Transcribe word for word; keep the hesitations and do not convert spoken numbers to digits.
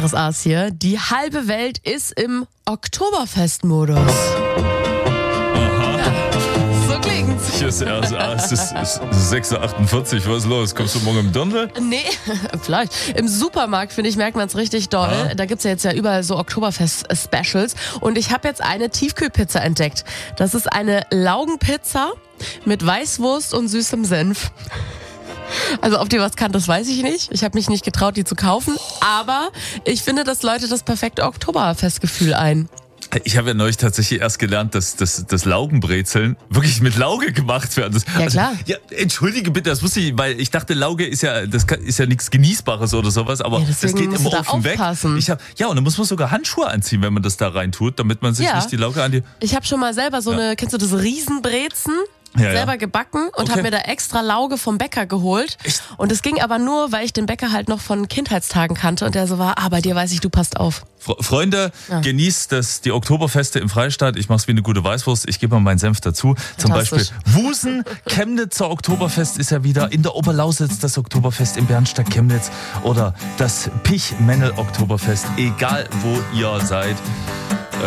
Tagesaas hier. Die halbe Welt ist im Oktoberfestmodus. Ja, so klingt's. Hier ist erst, ah, es ist, es ist sechs Uhr achtundvierzig, was ist los? Kommst du morgen im Dirndl? Nee, vielleicht. Im Supermarkt, finde ich, merkt man es richtig doll. Ah. Da gibt's ja jetzt ja überall so Oktoberfest-Specials. Und ich habe jetzt eine Tiefkühlpizza entdeckt. Das ist eine Laugenpizza mit Weißwurst und süßem Senf. Also ob die was kann, das weiß ich nicht. Ich habe mich nicht getraut, die zu kaufen. Aber ich finde, das läutet das perfekte Oktoberfestgefühl ein. Ich habe ja neulich tatsächlich erst gelernt, dass, dass, dass Laugenbrezeln wirklich mit Lauge gemacht werden. Das, Ja, klar. Also, ja, entschuldige bitte, das wusste ich, weil ich dachte, Lauge ist ja, das kann, ist ja nichts Genießbares oder sowas, aber Ja, das deswegen geht musst im du da Ofen weg. aufpassen. Ich hab, ja, und dann muss man sogar Handschuhe anziehen, wenn man das da rein tut, damit man sich Ja. nicht die Lauge an die... Ich habe schon mal selber so Ja. eine, kennst du das Riesenbrezen? Ja, ja. Selber gebacken und Okay. habe mir da extra Lauge vom Bäcker geholt. Echt? Und das ging aber nur, weil ich den Bäcker halt noch von Kindheitstagen kannte und der so war, ah, bei dir weiß ich, du passt auf. Fre- Freunde, Ja. genießt das, die Oktoberfeste im Freistaat. Ich mach's wie eine gute Weißwurst. Ich gebe mal meinen Senf dazu. Zum Beispiel Fantastisch. Wusen, Chemnitzer Oktoberfest ist ja wieder. In der Oberlausitz das Oktoberfest in Bernstadt Chemnitz. Oder das Pich-Mennel Oktoberfest. Egal wo ihr seid.